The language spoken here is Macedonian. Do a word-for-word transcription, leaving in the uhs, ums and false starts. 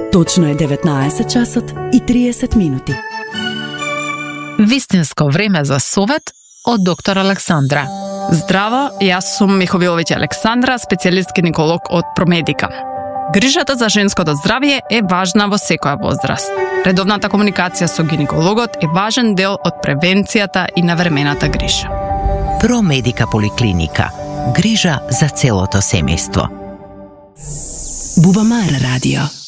Точно е деветнаесет часот и триесет минути. Вистинско време за совет од доктор Александра. Здраво, јас сум Миховиловиќ Александра, специјалист гинеколог од Промедика. Грижата за женското здравје е важна во секоја возраст. Редовната комуникација со гинекологот е важен дел од превенцијата и навремената грижа. Промедика поликлиника. Грижа за целото семејство. Бубамар радио.